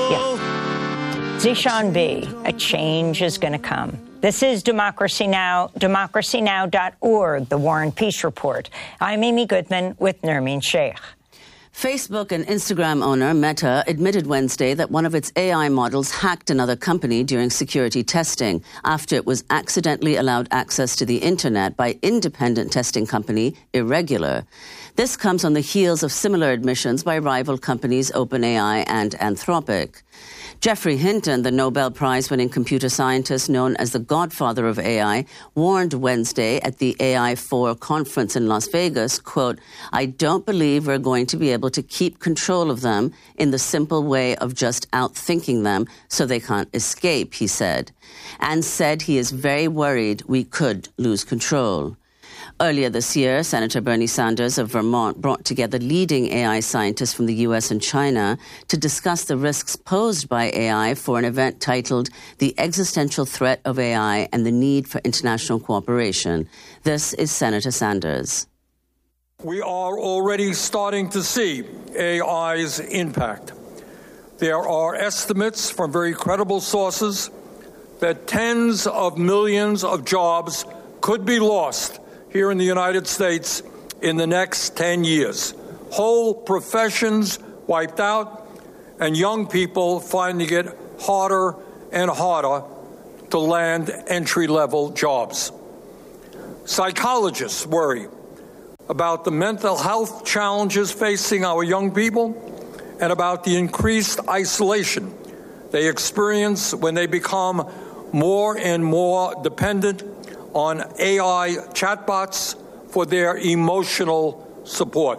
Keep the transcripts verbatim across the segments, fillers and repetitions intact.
Yeah. Zishan B, a change is going to come. This is Democracy Now!, democracy now dot org, the War and Peace Report. I'm Amy Goodman with Nermeen Sheikh. Facebook and Instagram owner Meta admitted Wednesday that one of its A I models hacked another company during security testing after it was accidentally allowed access to the internet by independent testing company Irregular. This comes on the heels of similar admissions by rival companies OpenAI and Anthropic. Geoffrey Hinton, the Nobel Prize-winning computer scientist known as the godfather of A I, warned Wednesday at the A I four conference in Las Vegas, quote, "I don't believe we're going to be able to keep control of them in the simple way of just outthinking them so they can't escape," he said, and said he is very worried we could lose control. Earlier this year, Senator Bernie Sanders of Vermont brought together leading A I scientists from the U S and China to discuss the risks posed by A I for an event titled The Existential Threat of A I and the Need for International Cooperation. This is Senator Sanders. We are already starting to see A I's impact. There are estimates from very credible sources that tens of millions of jobs could be lost here in the United States in the next ten years. Whole professions wiped out, and young people finding it harder and harder to land entry-level jobs. Psychologists worry about the mental health challenges facing our young people and about the increased isolation they experience when they become more and more dependent on A I chatbots for their emotional support.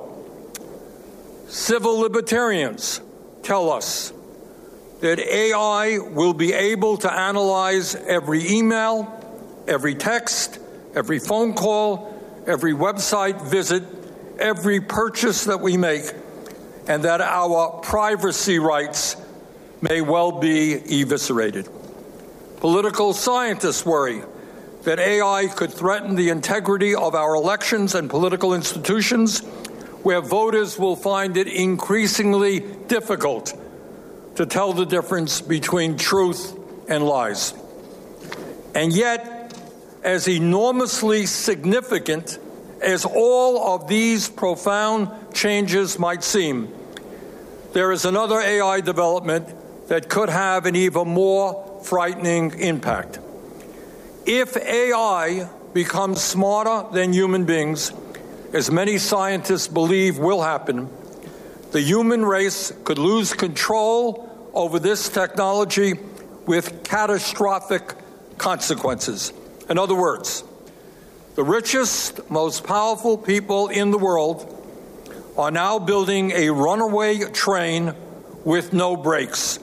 Civil libertarians tell us that A I will be able to analyze every email, every text, every phone call, every website visit, every purchase that we make, and that our privacy rights may well be eviscerated. Political scientists worry that A I could threaten the integrity of our elections and political institutions, where voters will find it increasingly difficult to tell the difference between truth and lies. And yet, as enormously significant as all of these profound changes might seem, there is another A I development that could have an even more frightening impact. If A I becomes smarter than human beings, as many scientists believe will happen, the human race could lose control over this technology with catastrophic consequences. In other words, the richest, most powerful people in the world are now building a runaway train with no brakes.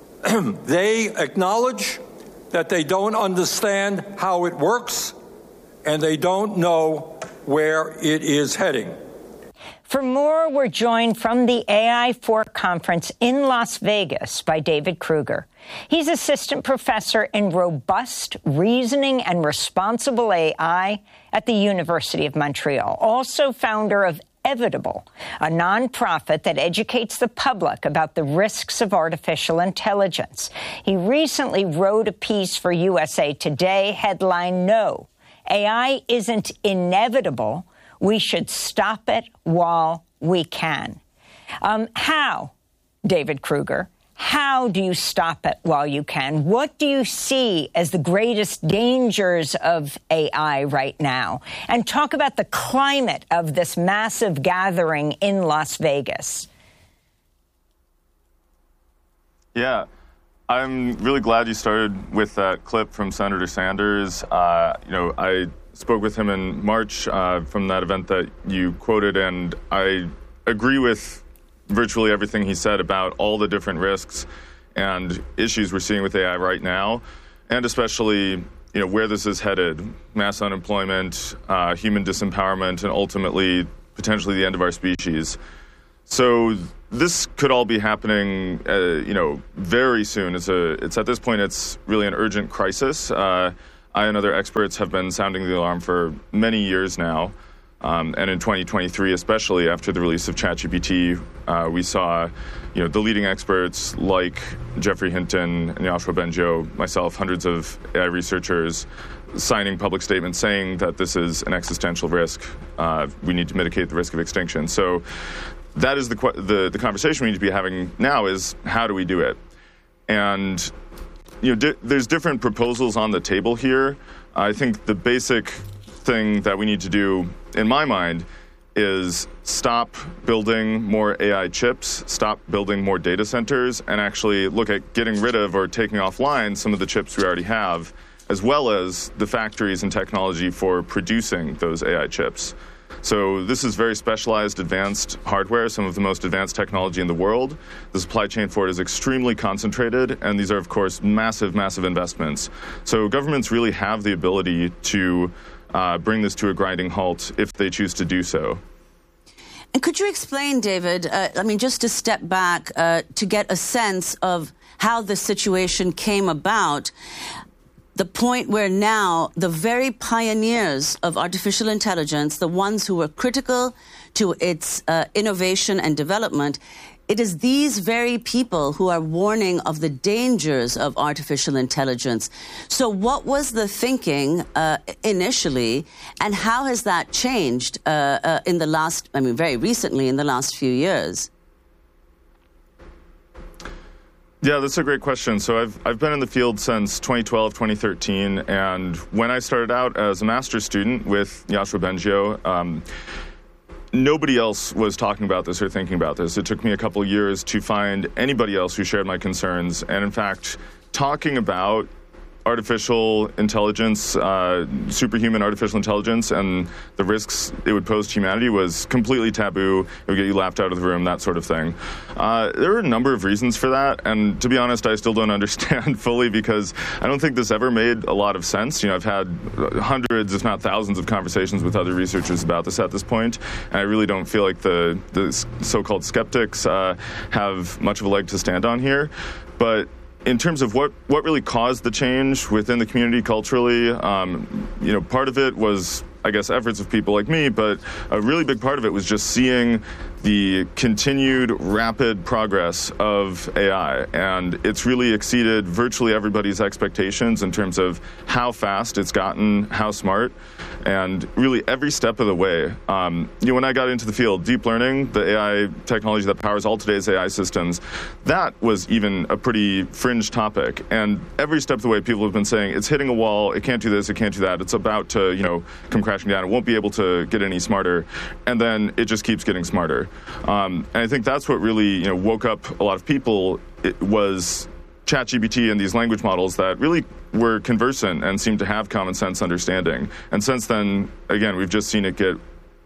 They acknowledge that they don't understand how it works, and they don't know where it is heading. For more, we're joined from the A I four conference in Las Vegas by David Kruger. He's assistant professor in robust reasoning and responsible A I at the University of Montreal, also founder of Evitable, a nonprofit that educates the public about the risks of artificial intelligence. He recently wrote a piece for U S A Today, headline, "No, A I isn't inevitable. We should stop it while we can." Um, how, David Kruger, how do you stop it while you can? What do you see as the greatest dangers of A I right now? And talk about the climate of this massive gathering in Las Vegas. Yeah, I'm really glad you started with that clip from Senator Sanders. Uh, you know, I spoke with him in March uh, from that event that you quoted, and I agree with virtually everything he said about all the different risks and issues we're seeing with A I right now, and especially, you know, where this is headed: mass unemployment, uh, human disempowerment, and ultimately potentially the end of our species. So this could all be happening, uh, you know, very soon. It's a, it's at this point, it's really an urgent crisis. Uh, I and other experts have been sounding the alarm for many years now. Um, and in twenty twenty-three, especially after the release of ChatGPT, uh, we saw, you know, the leading experts like Geoffrey Hinton and Yoshua Bengio, myself, hundreds of A I researchers signing public statements saying that this is an existential risk. Uh, we need to mitigate the risk of extinction. So that is the, the the conversation we need to be having now: is how do we do it? And you know, di- there's different proposals on the table here. I think the basic thing that we need to do, in my mind, is stop building more A I chips, stop building more data centers, and actually look at getting rid of or taking offline some of the chips we already have, as well as the factories and technology for producing those A I chips. So this is very specialized, advanced hardware, some of the most advanced technology in the world. The supply chain for it is extremely concentrated, and these are, of course, massive, massive investments. So governments really have the ability to uh, bring this to a grinding halt if they choose to do so. And could you explain, David, uh, I mean, just to step back uh, to get a sense of how the situation came about, the point where now the very pioneers of artificial intelligence, the ones who were critical to its uh, innovation and development, it is these very people who are warning of the dangers of artificial intelligence. So what was the thinking uh, initially, and how has that changed uh, uh, in the last, I mean, very recently, in the last few years? Yeah, that's a great question. So I've I've been in the field since twenty twelve, twenty thirteen, and when I started out as a master's student with Yoshua Bengio, um, nobody else was talking about this or thinking about this. It took me a couple of years to find anybody else who shared my concerns, and in fact, talking about artificial intelligence, uh, superhuman artificial intelligence, and the risks it would pose to humanity was completely taboo. It would get you laughed out of the room, that sort of thing. Uh, there are a number of reasons for that, and to be honest, I still don't understand fully, because I don't think this ever made a lot of sense. You know, I've had hundreds, if not thousands, of conversations with other researchers about this at this point, and I really don't feel like the, the so-called skeptics uh, have much of a leg to stand on here. But in terms of what, what really caused the change within the community culturally, um, you know, part of it was, I guess, efforts of people like me, but a really big part of it was just seeing the continued rapid progress of A I. And it's really exceeded virtually everybody's expectations in terms of how fast it's gotten, how smart, and really every step of the way. Um, you know, when I got into the field, deep learning, the A I technology that powers all today's A I systems, that was even a pretty fringe topic. And every step of the way, people have been saying, it's hitting a wall, it can't do this, it can't do that, it's about to, you know, come crashing down, it won't be able to get any smarter. And then it just keeps getting smarter. Um, and I think that's what really, you know, woke up a lot of people. It was ChatGPT and these language models that really were conversant and seemed to have common sense understanding. And since then, again, we've just seen it get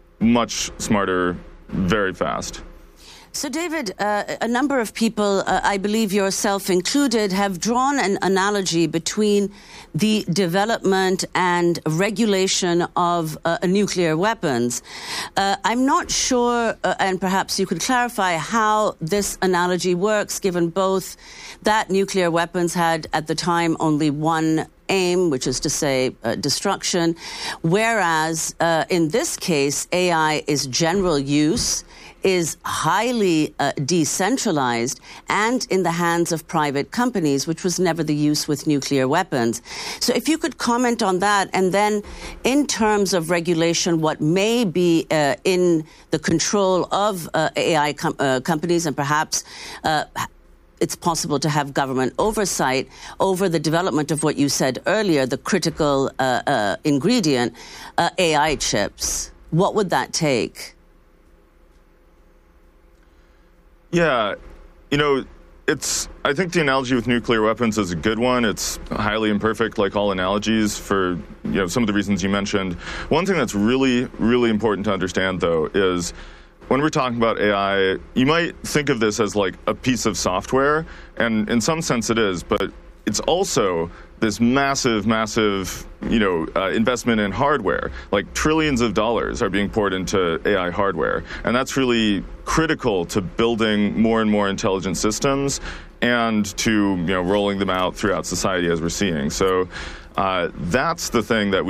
much smarter very fast. So, David, uh, a number of people, uh, I believe yourself included, have drawn an analogy between the development and regulation of uh, nuclear weapons. Uh, I'm not sure, uh, and perhaps you could clarify how this analogy works, given both that nuclear weapons had at the time only one aim, which is to say uh, destruction, whereas uh, in this case, A I is general use, is highly uh, decentralized, and in the hands of private companies, which was never the use with nuclear weapons. So if you could comment on that, and then in terms of regulation, what may be uh, in the control of uh, A I com- uh, companies, and perhaps uh, it's possible to have government oversight over the development of what you said earlier, the critical uh, uh, ingredient, uh, A I chips. What would that take? Yeah, you know, it's, I think the analogy with nuclear weapons is a good one. It's highly imperfect, like all analogies, for, you know, some of the reasons you mentioned. One thing that's really, really important to understand, though, is when we're talking about A I, you might think of this as like a piece of software, and in some sense it is, but it's also this massive, massive, you know, uh, investment in hardware. Like trillions of dollars are being poured into A I hardware, and that's really critical to building more and more intelligent systems and to, you know, rolling them out throughout society as we're seeing. So uh, that's the thing that we